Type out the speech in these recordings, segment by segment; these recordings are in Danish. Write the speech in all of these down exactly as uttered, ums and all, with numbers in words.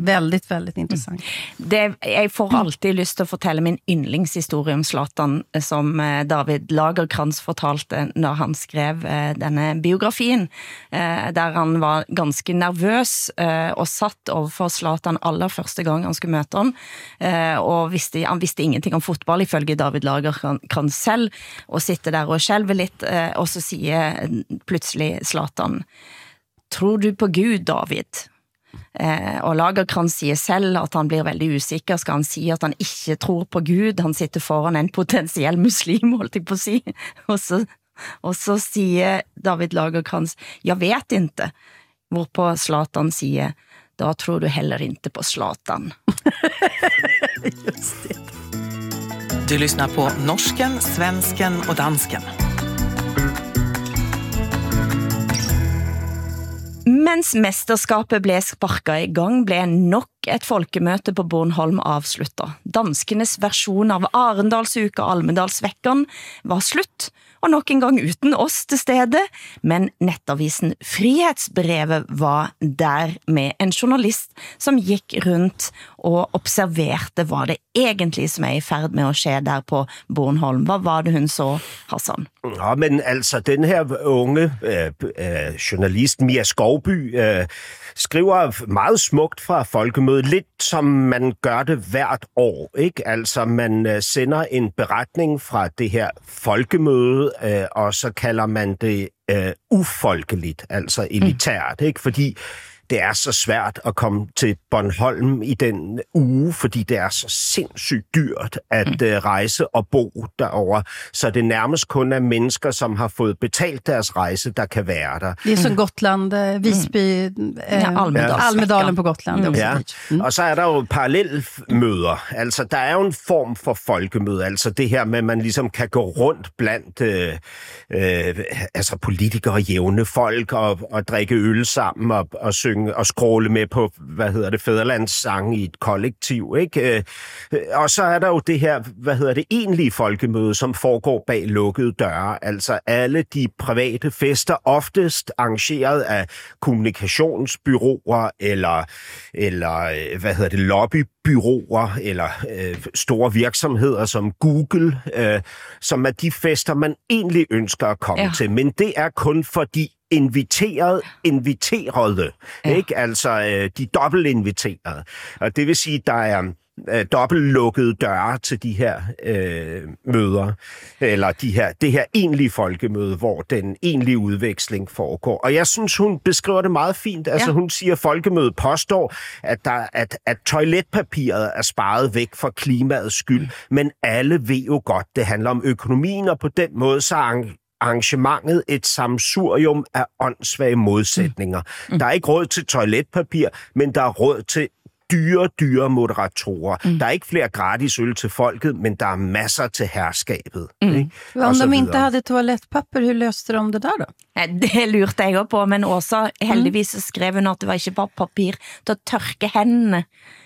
Väldigt, väldigt intressant. Mm. Det, jag får alltid lust att fortælle min yndlingshistorie om Zlatan som David Lagercrantz fortalte när han skrev eh, denne biografin, eh, där han var ganska nervös eh, och satt overfor Zlatan aller første gang han skulle møte ham, eh, og visste, han visste ingenting om fotball ifølge David Lagercrantz selv, og sitter der og skjelver litt, eh, og så sier plutselig Zlatan: "Tror du på Gud, David?" Eh, og Lagercrantz sier selv at han blir veldig usikker. Skal han si at han ikke tror på Gud? Han sitter foran en potentiell muslim, holdt jeg på å si. Og så, og så sier David Lagercrantz: "Jag vet inte." Hvorpå Zlatan sier: "Da tror du heller inte på Zlatan." Just det. Du lyssnar på norsken, svensken och dansken. Mens mesterskapet ble sparket i gang, ble nok et folkemøte på Bornholm avsluttet. Danskenes versjon av Arendalsuka og Almedalsvekkeren var slutt, og nok en gang uten oss til stede, men nettavisen Frihetsbrevet var der med en journalist som gikk rundt og observerte hva det egentlig som er i ferd med å skje der på Bornholm. Hvad var det hun så, Hassan? Ja, men altså, den her unge øh, øh, journalist, Mia Skovby, øh, skriver meget smukt fra folkemødet, lidt som man gør det hvert år, ikke? Altså, man øh, sender en beretning fra det her folkemøde, øh, og så kalder man det øh, ufolkeligt, altså elitært, ikke? Fordi det er så svært at komme til Bornholm i den uge, fordi det er så sindssygt dyrt at mm. uh, rejse og bo derovre. Så det nærmest kun er mennesker, som har fået betalt deres rejse, der kan være der. Det er som Gotland, Visby, mm. eh, ja, Almedal. Almedalen på Gotland. Mm. Ja. Mm. Og så er der jo parallelmøder. Altså, der er jo en form for folkemøde. Altså det her med, at man ligesom kan gå rundt blandt øh, øh, altså politikere og jævne folk og, og drikke øl sammen og, og synge og skråle med på, hvad hedder det, fædrelandssange i et kollektiv, ikke? Og så er der jo det her, hvad hedder det, egentlige folkemøde, som foregår bag lukkede døre. Altså alle de private fester, oftest arrangeret af kommunikationsbyråer eller, eller hvad hedder det, lobbybyråer eller øh, store virksomheder som Google, øh, som er de fester, man egentlig ønsker at komme ja. til. Men det er kun fordi inviteret, inviterede, ja. ikke? Altså, øh, de dobbeltinviterede. Og det vil sige, der er øh, dobbeltlukkede døre til de her øh, møder, eller de her, det her egentlige folkemøde, hvor den egentlige udveksling foregår. Og jeg synes, hun beskriver det meget fint. Altså, ja. hun siger, at folkemødet påstår, at, der, at, at toiletpapiret er sparet væk for klimaets skyld, mm. men alle ved jo godt, det handler om økonomien, og på den måde så arrangementet et sammensurium af åndssvage modsætninger. Mm. Mm. Der er ikke råd til toiletpapir, men der er råd til dyre, dyre moderatorer. Mm. Der er ikke flere gratis øl til folket, men der er masser til herskabet. Mm. Ikke? Om de inte hade toalettpapper, hur løste de det der da? Det lurte jeg også på, men også heldigvis skrev hun at det var ikke bare papir til at tørke hendene.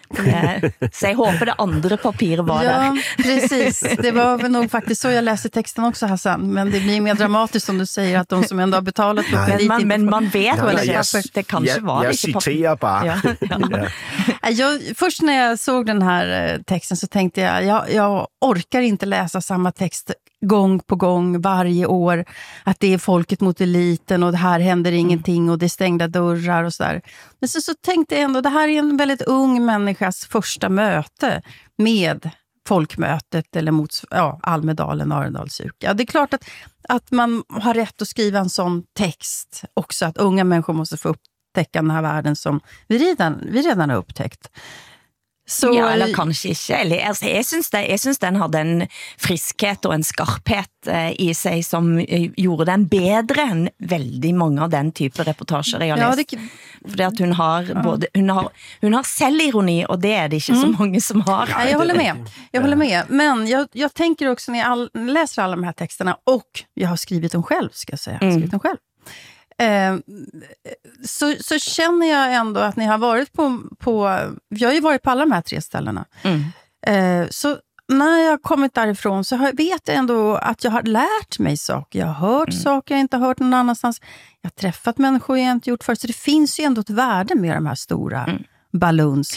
Så jag hoppas det andra papiret var ja, där. Ja, precis. Det var väl nog faktiskt så jag läste texten också, Hassan. Men det blir mer dramatiskt som du säger att de som ändå har betalat på men, man, men man vet väl att jag, det kanske jag, var jag lite papir. Jag citerar bara. Ja, ja. Ja. Jag, först när jag såg den här texten så tänkte jag, jag, jag orkar inte läsa samma text gång på gång varje år, att det är folket mot eliten och det här händer ingenting och det är stängda dörrar och sådär. Men så, så tänkte jag ändå, det här är en väldigt ung människas första möte med folkmötet eller mot ja, Almedalen, Arendalsuka. Det är klart att, att man har rätt att skriva en sån text också, att unga människor måste få upptäcka den här världen som vi redan, vi redan har upptäckt. Så, ja, eller kanskje ikke. Eller, altså, jeg, synes det, jeg synes den hadde en friskhet og en skarphet eh, i sig som eh, gjorde den bedre enn veldig mange av den type reportasjer jeg har ja, læst. Det... Fordi at hun har, både, hun har, hun har selvironi, og det er det ikke mm. så mange som har. Ja, jag håller med. Jag håller med. Men jag, jag tänker också när jag all, läser alla de här texterna, och jag har skrivit dem själv, ska jag säga. Jag har skrivit dem själv. Eh, så, så känner jag ändå att ni har varit på, på vi har ju varit på alla de här tre ställena. Mm. Eh, så när jag har kommit därifrån så har, vet jag ändå att jag har lärt mig saker. Jag har hört mm. saker jag inte har hört någon annanstans. Jag har träffat människor jag inte gjort förut. Så det finns ju ändå ett värde med de här stora mm. baluns.